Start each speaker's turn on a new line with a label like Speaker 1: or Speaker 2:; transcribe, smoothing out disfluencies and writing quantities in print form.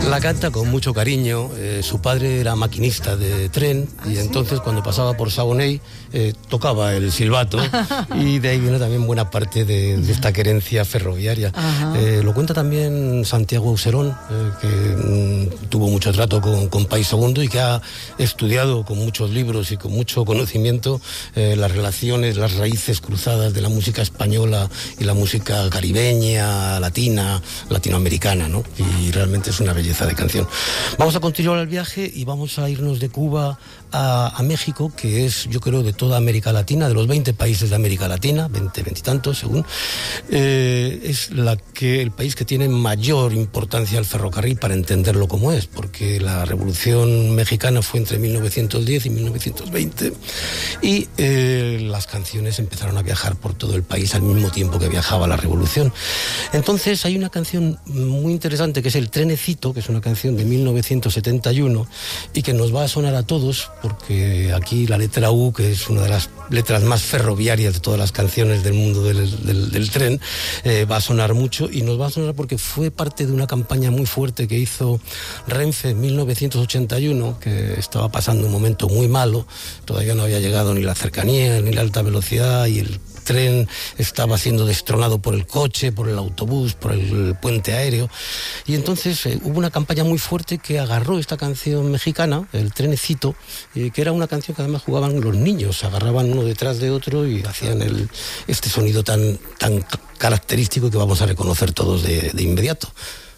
Speaker 1: La canta con mucho cariño. Su padre era maquinista de tren y entonces cuando pasaba por Sagoney tocaba el silbato y de ahí viene también buena parte de esta querencia ferroviaria. Lo cuenta también Santiago Auserón, que tuvo mucho trato con País Segundo y que ha estudiado con muchos libros y con mucho conocimiento las relaciones, las raíces cruzadas de la música española y la música caribeña, latina, latinoamericana, ¿no? Y realmente es una belleza de canción. Vamos a continuar el viaje y vamos a irnos de Cuba a México, que es, yo creo, de toda América Latina, de los 20 países de América Latina, 20 y tantos según, es el país que tiene mayor importancia al ferrocarril para entenderlo como es, porque la Revolución Mexicana fue entre 1910 y 1920 y las canciones empezaron a viajar por todo el país al mismo tiempo que viajaba la Revolución. Entonces hay una canción muy interesante que es El Trenecito, que es una canción de 1971 y que nos va a sonar a todos porque aquí la letra U, que es una de las letras más ferroviarias de todas las canciones del mundo del tren, va a sonar mucho y nos va a sonar porque fue parte de una campaña muy fuerte que hizo Renfe en 1981, que estaba pasando un momento muy malo, todavía no había llegado ni la cercanía ni la alta velocidad y el tren estaba siendo destronado por el coche, por el autobús, por el puente aéreo y entonces hubo una campaña muy fuerte que agarró esta canción mexicana, El Trenecito, que era una canción que además jugaban los niños, se agarraban uno detrás de otro y hacían este sonido tan característico que vamos a reconocer todos de inmediato.